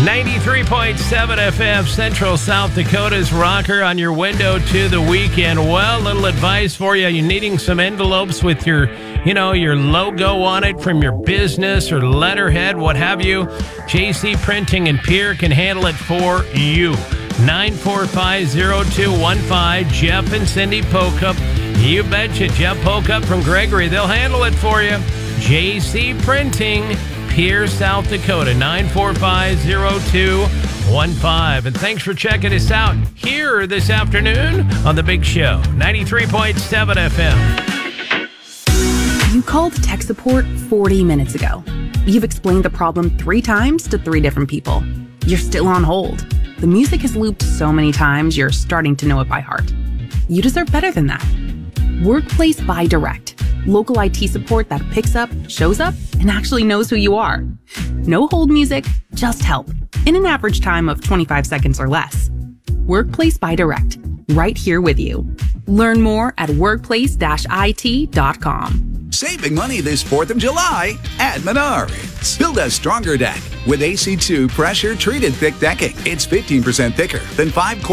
93.7 FM, Central South Dakota's rocker on your window to the weekend. Well, little advice for you. You're needing some envelopes with your logo on it from your business or letterhead, what have you. JC Printing and Pierre can handle it for you. 945-0215, Jeff and Cindy Pocup. You betcha, Jeff Pocup from Gregory. They'll handle it for you. JC Printing, Pierre, South Dakota, 945-0215. And thanks for checking us out here this afternoon on The Big Show, 93.7 FM. You called tech support 40 minutes ago. You've explained the problem 3 times to 3 different people. You're still on hold. The music has looped so many times, you're starting to know it by heart. You deserve better than that. Workplace by Direct. Local IT support that picks up, shows up, and actually knows who you are. No hold music, just help. In an average time of 25 seconds or less. Workplace by Direct. Right here with you. Learn more at workplace-it.com. Saving money this 4th of July at Menards. Build a stronger deck with AC2 pressure-treated thick decking. It's 15% thicker than 5